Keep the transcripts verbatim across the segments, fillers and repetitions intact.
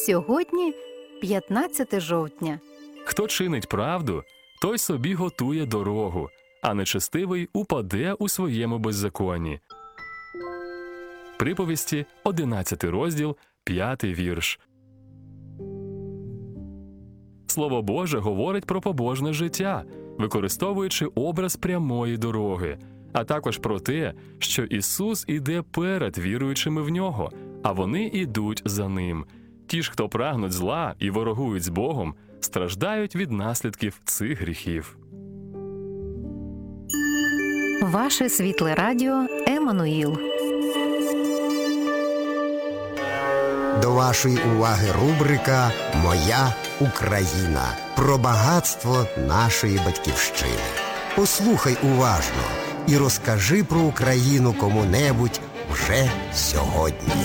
Сьогодні п'ятнадцяте жовтня. Хто чинить правду, той собі готує дорогу, а нечестивий упаде у своєму беззаконні. Приповісті, одинадцятий розділ, п'ятий вірш. Слово Боже говорить про побожне життя, використовуючи образ прямої дороги, а також про те, що Ісус іде перед віруючими в Нього, а вони ідуть за Ним. Ті ж, хто прагнуть зла і ворогують з Богом, страждають від наслідків цих гріхів. Ваше світле радіо Еммануїл. До вашої уваги рубрика «Моя Україна» про багатство нашої батьківщини. Послухай уважно і розкажи про Україну кому-небудь вже сьогодні.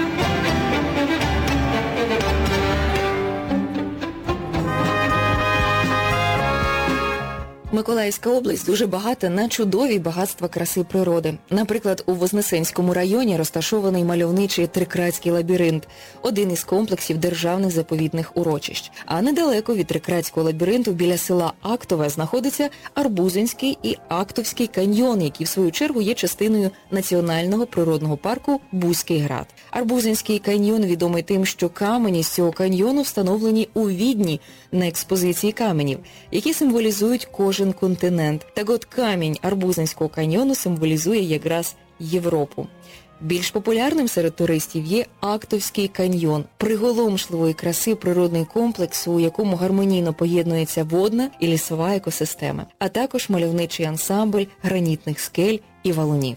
Миколаївська область дуже багата на чудові багатства краси природи. Наприклад, у Вознесенському районі розташований мальовничий Трикратський лабіринт – один із комплексів державних заповідних урочищ. А недалеко від Трикратського лабіринту біля села Актове знаходиться Арбузинський і Актовський каньйон, які в свою чергу є частиною національного природного парку Бузький Град. Арбузинський каньйон відомий тим, що камені з цього каньйону встановлені у Відні на експозиції каменів, які символізують кожен континент. Так от камінь Арбузинського каньйону символізує якраз Європу. Більш популярним серед туристів є Актовський каньйон – приголомшливої краси природний комплекс, у якому гармонійно поєднується водна і лісова екосистема, а також мальовничий ансамбль гранітних скель і валунів.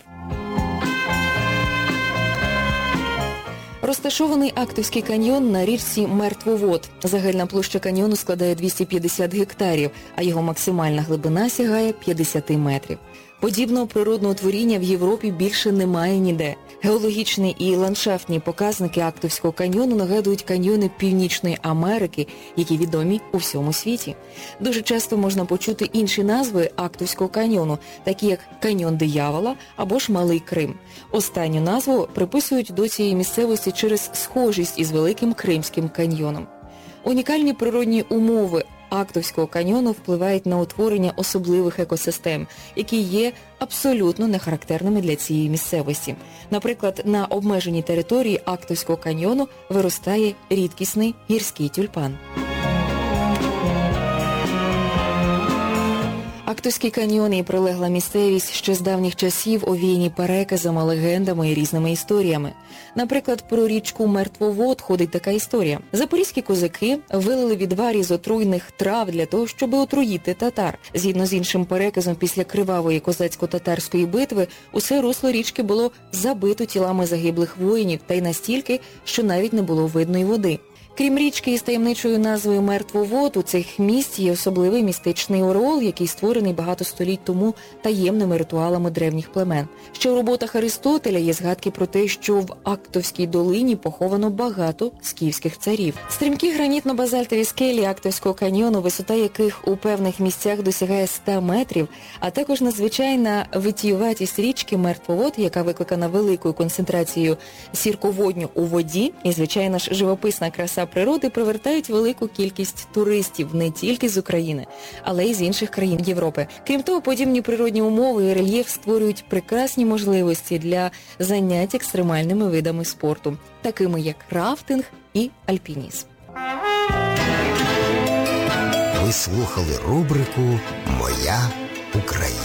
Розташований Актовський каньйон на річці Мертвовод. Загальна площа каньйону складає двісті п'ятдесят гектарів, а його максимальна глибина сягає п'ятдесят метрів. Подібного природного творіння в Європі більше немає ніде. Геологічні і ландшафтні показники Актовського каньйону нагадують каньйони Північної Америки, які відомі у всьому світі. Дуже часто можна почути інші назви Актовського каньйону, такі як Каньйон Диявола або ж Малий Крим. Останню назву приписують до цієї місцевості через схожість із Великим Кримським каньйоном. Унікальні природні умови Актовського каньйону впливають на утворення особливих екосистем, які є абсолютно нехарактерними для цієї місцевості. Наприклад, на обмеженій території Актовського каньйону виростає рідкісний гірський тюльпан. Актовський каньйон і прилегла місцевість ще з давніх часів овіяні переказами, легендами і різними історіями. Наприклад, про річку Мертвовод ходить така історія. Запорізькі козаки вилили відвар із отруйних трав для того, щоб отруїти татар. Згідно з іншим переказом, після кривавої козацько-татарської битви усе русло річки було забито тілами загиблих воїнів, та й настільки, що навіть не було видної води. Крім річки із таємничою назвою Мертвовод, у цих місць є особливий містичний ореол, який створений багато століть тому таємними ритуалами древніх племен. Ще у роботах Аристотеля є згадки про те, що в Актовській долині поховано багато скіфських царів. Стрімкі гранітно-базальтові скелі Актовського каньйону, висота яких у певних місцях досягає ста метрів, а також надзвичайна витіюватість річки Мертвовод, яка викликана великою концентрацією сірководню у воді, і, звичайно ж, живописна краса природи привертають велику кількість туристів не тільки з України, але й з інших країн Європи. Крім того, подібні природні умови і рельєф створюють прекрасні можливості для занять екстремальними видами спорту, такими як рафтинг і альпінізм. Ви слухали рубрику «Моя Україна».